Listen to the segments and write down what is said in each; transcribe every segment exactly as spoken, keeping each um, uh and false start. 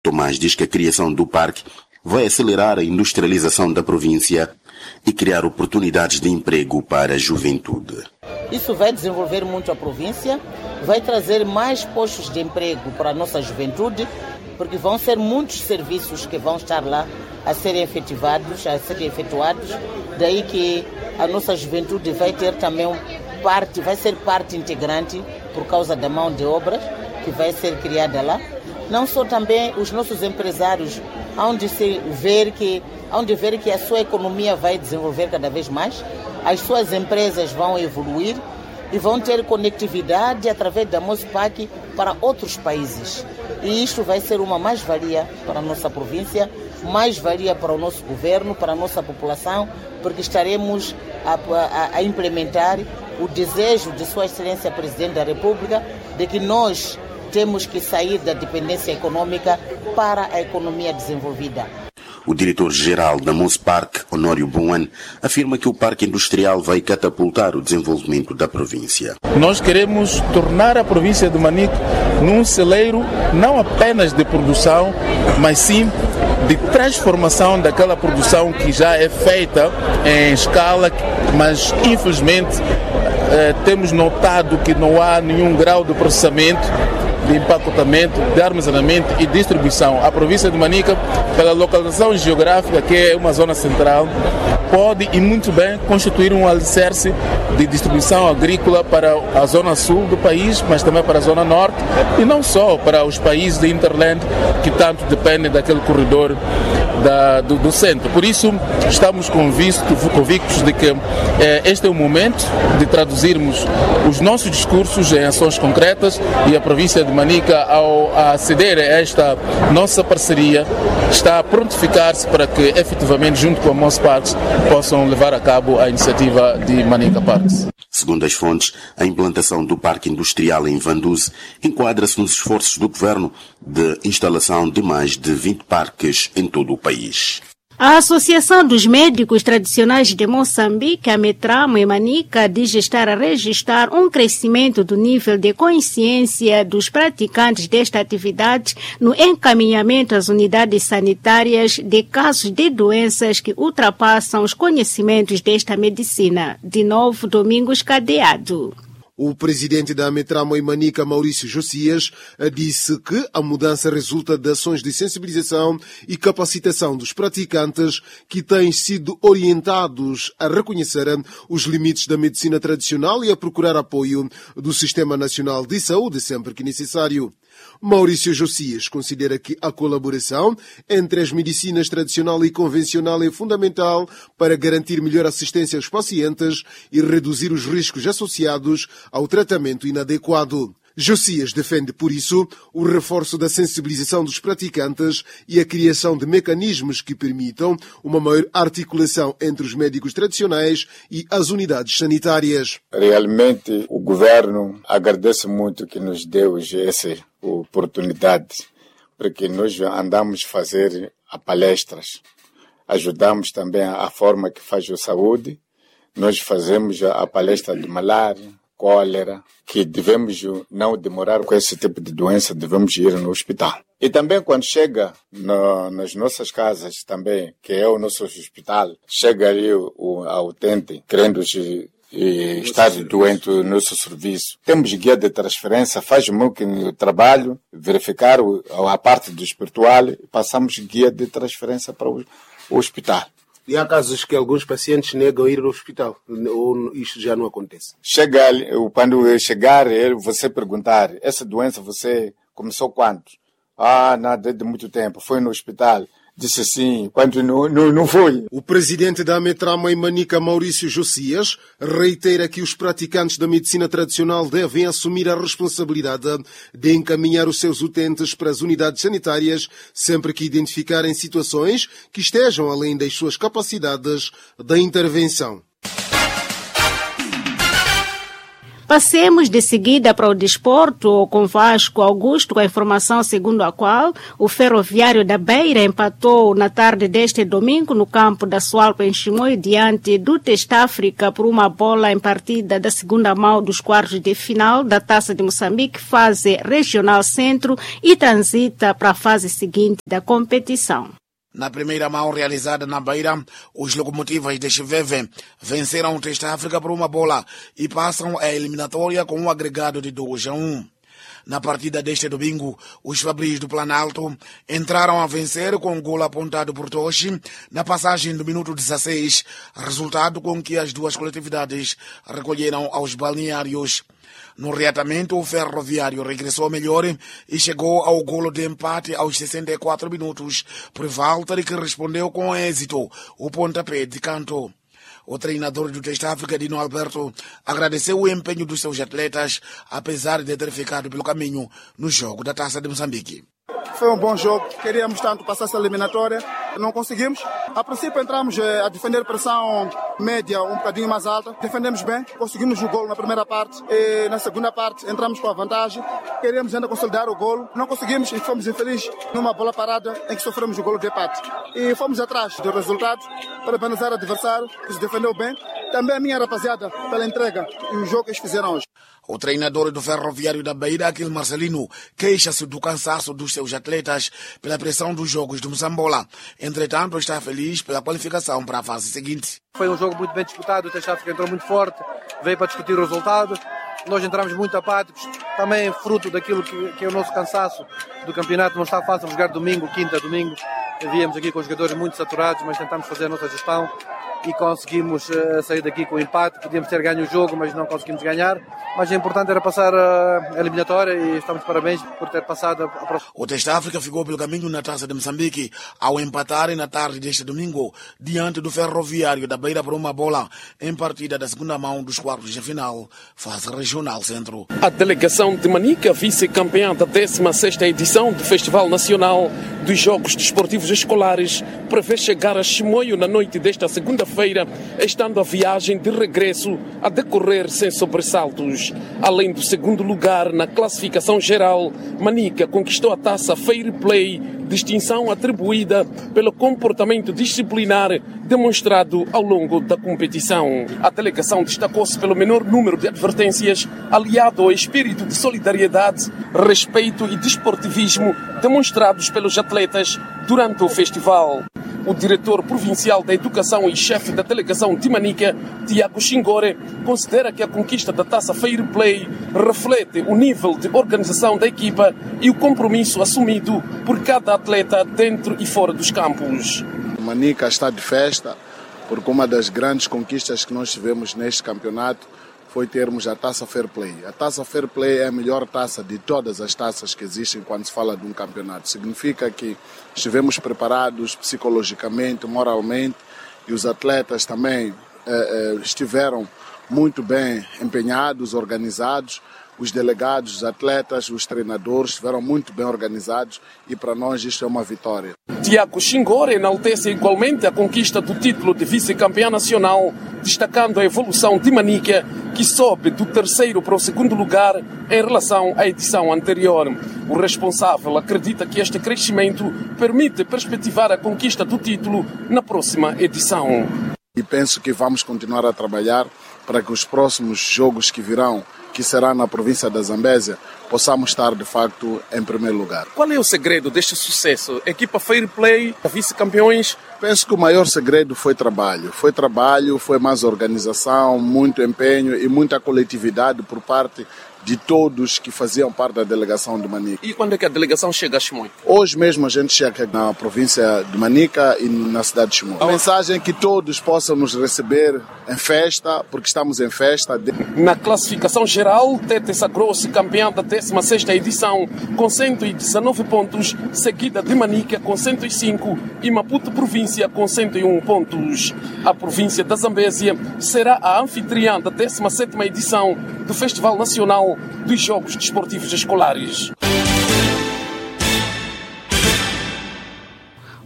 Tomás diz que a criação do parque vai acelerar a industrialização da província e criar oportunidades de emprego para a juventude. Isso vai desenvolver muito a província, vai trazer mais postos de emprego para a nossa juventude, porque vão ser muitos serviços que vão estar lá a serem efetivados, a serem efetuados. Daí que a nossa juventude vai ter também parte, vai ser parte integrante por causa da mão de obra que vai ser criada lá. Não só também os nossos empresários, onde se ver que, onde ver que a sua economia vai desenvolver cada vez mais, as suas empresas vão evoluir e vão ter conectividade através da Mospac para outros países. E isto vai ser uma mais-valia para a nossa província, mais-valia para o nosso governo, para a nossa população, porque estaremos a, a, a implementar o desejo de Sua Excelência Presidente da República de que nós temos que sair da dependência econômica para a economia desenvolvida. O diretor-geral da Mospark, Honório Buan, afirma que o parque industrial vai catapultar o desenvolvimento da província. Nós queremos tornar a província de Manica num celeiro não apenas de produção, mas sim de transformação daquela produção que já é feita em escala, mas infelizmente eh, temos notado que não há nenhum grau de processamento, de empacotamento, de armazenamento e distribuição. A província de Manica, pela localização geográfica, que é uma zona central, pode e muito bem constituir um alicerce de distribuição agrícola para a zona sul do país, mas também para a zona norte e não só para os países de Interland que tanto dependem daquele corredor da, do, do centro. Por isso, estamos convictos, convictos de que eh, este é o momento de traduzirmos os nossos discursos em ações concretas e a província de Manica, ao aceder a esta nossa parceria, está a prontificar-se para que, efetivamente, junto com a Mosparks, possam levar a cabo a iniciativa de Manica Parks. Segundo as fontes, a implantação do parque industrial em Vanduze enquadra-se nos esforços do governo de instalação de mais de vinte parques em todo o país. A Associação dos Médicos Tradicionais de Moçambique, a Metramo e Manica, diz estar a registrar um crescimento do nível de consciência dos praticantes desta atividade no encaminhamento às unidades sanitárias de casos de doenças que ultrapassam os conhecimentos desta medicina. De novo, Domingos Cadeado. O presidente da Metramo e Manica, Maurício Josias, disse que a mudança resulta de ações de sensibilização e capacitação dos praticantes que têm sido orientados a reconhecer os limites da medicina tradicional e a procurar apoio do Sistema Nacional de Saúde sempre que necessário. Maurício Josias considera que a colaboração entre as medicinas tradicional e convencional é fundamental para garantir melhor assistência aos pacientes e reduzir os riscos associados ao tratamento inadequado. Josias defende, por isso, o reforço da sensibilização dos praticantes e a criação de mecanismos que permitam uma maior articulação entre os médicos tradicionais e as unidades sanitárias. Realmente, o governo agradece muito que nos deu essa oportunidade, porque nós andamos a fazer palestras, ajudamos também a forma que faz a saúde, nós fazemos a palestra de malária, cólera, que devemos não demorar com esse tipo de doença, devemos ir no hospital. E também quando chega no, nas nossas casas também, que é o nosso hospital, chega ali o, o utente querendo e estar doente no nosso serviço. Temos guia de transferência, faz o meu trabalho, verificar a parte do espiritual, passamos guia de transferência para o, o hospital. E há casos que alguns pacientes negam ir ao hospital, ou isto já não acontece? Chega, quando chegar, você perguntar, essa doença você começou quando? Ah, nada de muito tempo, foi no hospital. Disse sim, quando não, não, não foi. O presidente da Metramo em Manica, Maurício Josias, reitera que os praticantes da medicina tradicional devem assumir a responsabilidade de encaminhar os seus utentes para as unidades sanitárias sempre que identificarem situações que estejam além das suas capacidades de intervenção. Passemos de seguida para o desporto com Vasco Augusto, com a informação segundo a qual o Ferroviário da Beira empatou na tarde deste domingo no campo da Sualpa em Chimoio diante do Testafrica por uma bola em partida da segunda mão dos quartos de final da Taça de Moçambique, fase regional centro, e transita para a fase seguinte da competição. Na primeira mão realizada na Beira, os locomotivas de Chiveve venceram o Testafrica por uma bola e passam a eliminatória com um agregado de dois a um. Na partida deste domingo, os Fabris do Planalto entraram a vencer com um golo apontado por Toshi na passagem do minuto dezesseis, resultado com que as duas coletividades recolheram aos balneários. No reatamento, o Ferroviário regressou melhor e chegou ao golo de empate aos sessenta e quatro minutos por Valtteri, que respondeu com êxito o pontapé de canto. O treinador do Testafrica, Dino Alberto, agradeceu o empenho dos seus atletas, apesar de ter ficado pelo caminho no jogo da Taça de Moçambique. Foi um bom jogo, queríamos tanto passar essa eliminatória, não conseguimos. A princípio entramos a defender pressão média um bocadinho mais alta, defendemos bem, conseguimos o golo na primeira parte e na segunda parte entramos com a vantagem, queríamos ainda consolidar o golo, não conseguimos e fomos infelizes numa bola parada em que sofremos o golo de empate. E fomos atrás do resultado, parabenizar o adversário que se defendeu bem, também a minha rapaziada pela entrega e o jogo que eles fizeram hoje. O treinador do Ferroviário da Beira, Aquil Marcelino, queixa-se do cansaço dos seus atletas pela pressão dos jogos de Moçambola. Entretanto, está feliz pela qualificação para a fase seguinte. Foi um jogo muito bem disputado, o Testafrica entrou muito forte, veio para discutir o resultado. Nós entramos muito apáticos, também fruto daquilo que, que é o nosso cansaço do campeonato. Não está fácil jogar domingo, quinta, domingo. Viemos aqui com os jogadores muito saturados, mas tentamos fazer a nossa gestão e conseguimos uh, sair daqui com o empate. Podíamos ter ganho o jogo, mas não conseguimos ganhar. Mas o importante era passar a eliminatória e estamos de parabéns por ter passado a próxima. O Testafrica ficou pelo caminho na Taça de Moçambique ao empatar na tarde deste domingo diante do Ferroviário da Beira por uma bola em partida da segunda mão dos quartos de final, fase regional centro. A delegação de Manica, vice-campeã da décima sexta edição do Festival Nacional dos Jogos Desportivos Escolares, prevê chegar a Chimoio na noite desta segunda-feira, estando a viagem de regresso a decorrer sem sobressaltos. Além do segundo lugar na classificação geral, Manica conquistou a taça Fair Play, distinção atribuída pelo comportamento disciplinar demonstrado ao longo da competição. A delegação destacou-se pelo menor número de advertências, aliado ao espírito de solidariedade, respeito e desportivismo demonstrados pelos atletas durante o festival. O diretor provincial da Educação e chefe da delegação de Manica, Tiago Xingore, considera que a conquista da taça Fair Play reflete o nível de organização da equipa e o compromisso assumido por cada atleta dentro e fora dos campos. Manica está de festa, porque uma das grandes conquistas que nós tivemos neste campeonato foi termos a taça Fair Play. A taça Fair Play é a melhor taça de todas as taças que existem quando se fala de um campeonato. Significa que estivemos preparados psicologicamente, moralmente, e os atletas também eh, eh, estiveram muito bem empenhados, organizados. Os delegados, os atletas, os treinadores estiveram muito bem organizados e para nós isto é uma vitória. Tiago Xingore enaltece igualmente a conquista do título de vice-campeã nacional, destacando a evolução de Manica, que sobe do terceiro para o segundo lugar em relação à edição anterior. O responsável acredita que este crescimento permite perspectivar a conquista do título na próxima edição. E penso que vamos continuar a trabalhar para que os próximos jogos que virão, que será na província da Zambésia, possamos estar de facto em primeiro lugar. Qual é o segredo deste sucesso? Equipa Fair Play, vice-campeões? Penso que o maior segredo foi trabalho. Foi trabalho, foi mais organização, muito empenho e muita coletividade por parte de todos que faziam parte da delegação de Manica. E quando é que a delegação chega a Chimoio? Hoje mesmo a gente chega na província de Manica e na cidade de Chimoio. A mensagem é que todos possam nos receber em festa, porque estamos em festa. Na classificação geral, Tete sagrou-se campeã da décima sexta edição com cento e dezenove pontos, seguida de Manica com cento e cinco e Maputo Província com cento e um pontos. A província da Zambésia será a anfitriã da décima sétima edição do Festival Nacional dos Jogos Desportivos Escolares.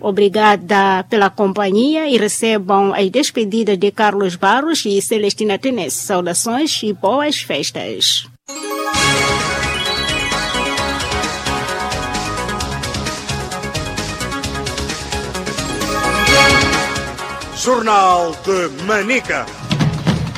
Obrigada pela companhia e recebam as despedidas de Carlos Barros e Celestina Tenesse. Saudações e boas festas. Jornal de Manica.